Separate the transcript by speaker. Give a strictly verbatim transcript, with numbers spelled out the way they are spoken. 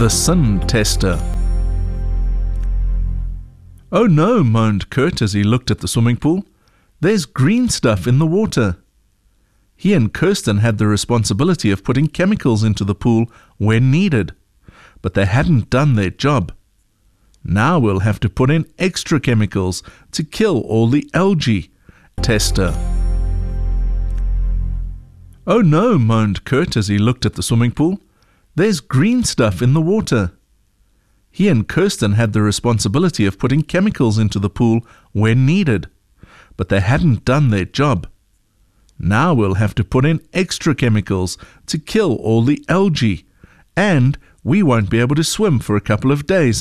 Speaker 1: The Sin Tester. "Oh no," moaned Kurt as he looked at the swimming pool. "There's green stuff in the water." He and Kirsten had the responsibility of putting chemicals into the pool when needed, but they hadn't done their job. "Now we'll have to put in extra chemicals to kill all the algae." Tester. "Oh no," moaned Kurt as he looked at the swimming pool. "There's green stuff in the water." He and Kirsten had the responsibility of putting chemicals into the pool when needed, but they hadn't done their job. "Now we'll have to put in extra chemicals to kill all the algae, and we won't be able to swim for a couple of days